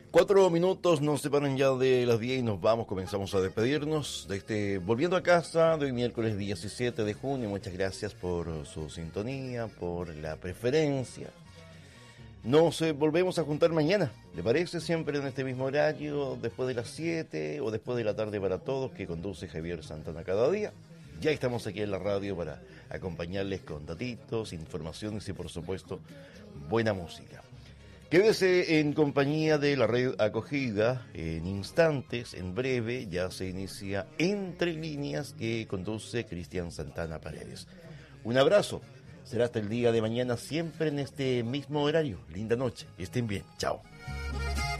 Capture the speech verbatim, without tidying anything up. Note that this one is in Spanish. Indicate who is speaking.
Speaker 1: Cuatro minutos nos separan ya de las diez y nos vamos, comenzamos a despedirnos de este Volviendo a Casa de hoy miércoles diecisiete de junio. Muchas gracias por su sintonía, por la preferencia. Nos eh, volvemos a juntar mañana, ¿le parece? Siempre en este mismo horario, después de las siete o después de la tarde para todos, que conduce Javier Santana cada día. Ya estamos aquí en la radio para acompañarles con datitos, informaciones y por supuesto buena música. Quédese en compañía de la red acogida. En instantes, en breve, ya se inicia Entre Líneas que conduce Cristian Santana Paredes. Un abrazo. Será hasta el día de mañana, siempre en este mismo horario. Linda noche. Estén bien. Chao.